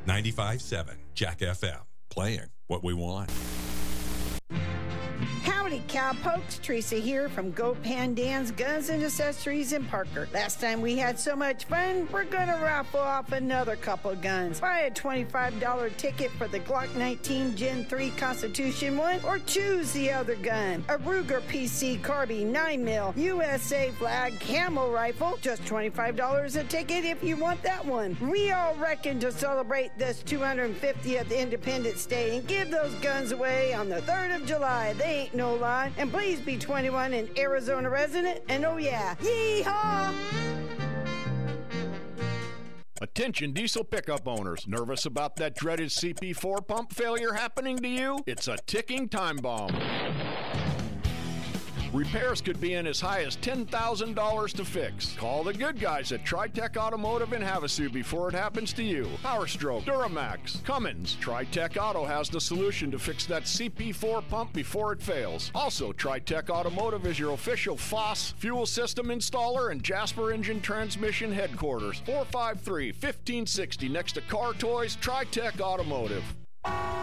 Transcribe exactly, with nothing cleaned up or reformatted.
ninety-five point seven Jack F M, playing what we want. Howdy, cowpokes. Teresa here from Go Pandan's Guns and Accessories in Parker. Last time we had so much fun, we're gonna raffle off another couple guns. Buy a twenty-five dollars ticket for the Glock nineteen Gen three Constitution one, or choose the other gun. A Ruger P C Carbine nine mil U S A flag camel rifle, just twenty-five dollars a ticket if you want that one. We all reckon to celebrate this two hundred fiftieth Independence Day and give those guns away on the third of July. They ain't no lie. And please be twenty-one and Arizona resident. And oh yeah, yeehaw! Attention diesel pickup owners. Nervous about that dreaded C P four pump failure happening to you? It's a ticking time bomb. Repairs could be in as high as ten thousand dollars to fix. Call the good guys at TriTech Automotive in Havasu before it happens to you. Power Stroke, Duramax, Cummins. TriTech Auto has the solution to fix that C P four pump before it fails. Also, TriTech Automotive is your official F O S fuel system installer and Jasper Engine Transmission headquarters. four five three, one five six zero next to Car Toys, TriTech Automotive.